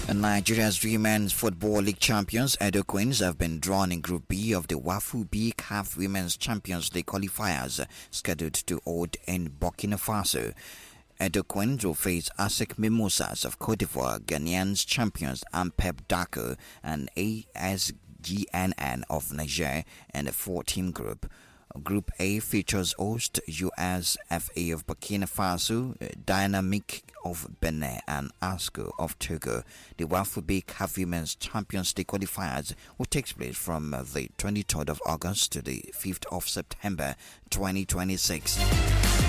Nigeria's Women's Football League champions, Edo Queens, have been drawn in Group B of the WAFU B CAF Women's Champions League qualifiers scheduled to hold in Burkina Faso. Edo Queens will face ASEC Mimosas of Cote d'Ivoire, Ghanaians champions Ampep Dako and ASGNN of Niger in the 4-team group. Group A features host USFA of Burkina Faso, Dynamic of Benin and ASCO of Togo. The WAFU B CAF Women's Champions League qualifiers will take place from the 23rd of August to the 5th of September 2026.